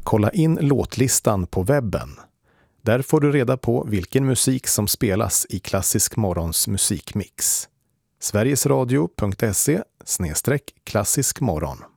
Kolla in låtlistan på webben. Där får du reda på vilken musik som spelas i Klassisk Morgons musikmix. Sverigesradio.se/klassiskmorgon